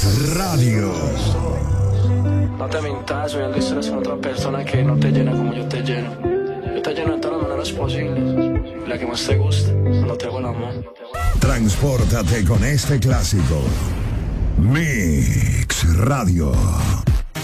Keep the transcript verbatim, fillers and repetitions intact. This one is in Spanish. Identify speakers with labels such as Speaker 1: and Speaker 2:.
Speaker 1: Mix Radio.
Speaker 2: No te mintas soñando historias con otra persona que no te llena como yo te lleno. Yo te lleno de todas las maneras posibles. La que más te gusta, cuando te hago el amor.
Speaker 1: Transpórtate con este clásico. Mix Radio.